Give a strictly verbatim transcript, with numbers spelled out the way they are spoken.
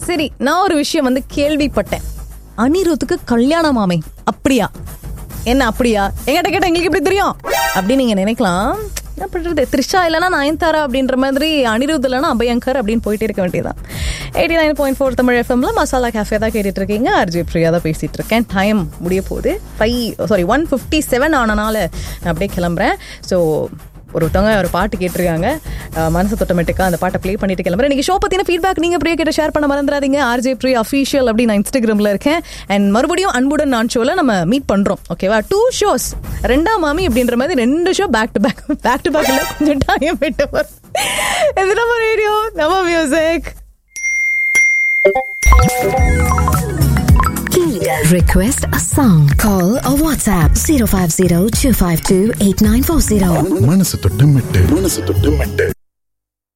சரி, நான் ஒரு விஷயம் வந்து கேள்விப்பட்டேன். அனிருத்துக்கு கல்யாணமாமே, அப்படியா? என்ன அப்படியா? எங்கிட்ட கேட்ட எங்களுக்கு எப்படி தெரியும் அப்படின்னு நீங்க நினைக்கலாம். என்ன பண்றது, த்ரிஷா இல்லைனா நயன்தாரா அப்படின்ற மாதிரி, அனிருத் இல்லைனா அபயங்கர் அப்படின்னு போயிட்டே இருக்க வேண்டியதான். Eighty nine point four Tamil எஃப்எம்ல மசாலா கேஃபே தான் கேட்டுட்டு இருக்கீங்க. ஆர்ஜே பிரியா தான் பேசிட்டு இருக்கேன். டைம் முடிய போகுது. Five sorry one fifty seven ஆனனால நான் அப்படியே கிளம்புறேன். ஸோ ஒருத்தவங்க ஒரு பாட்டு கேட்டிருக்காங்க, மனசு தொட்டமெட்டுக்கா, அந்த பாட்டை ப்ளே பண்ணிட்டு கிளம்புறேன். இன்னைக்கு ஷோ பத்தின ஃபீட்பேக் நீங்க பிரியா கிட்ட ஷேர் பண்ண மறந்துடாதீங்க. ஆர்ஜே பிரியா அஃபீஷியல் அப்படி நான் இன்ஸ்டாகிராம்ல இருக்கேன். அண்ட் மறுபடியும் அன்புடன் நான் ஷோல நம்ம மீட் பண்றோம். ஓகேவா? டூ ஷோஸ், ரெண்டாம் மாமி அப்படின்ற மாதிரி ரெண்டு show back to back back to பேக்ல கொஞ்சம் டைம் விட்டு வரும். இது நம்ம ரேடியோ, நம்ம music. Request a song. Call or WhatsApp zero five zero two five two eight nine four zero. மனசு தொட்டு மெட்டு மனசு தொட்டு மெட்டு